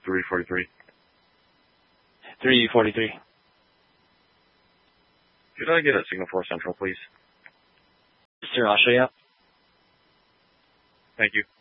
343. 343. Could I get a signal 4 Central, please? Sir, I'll show you up. Thank you.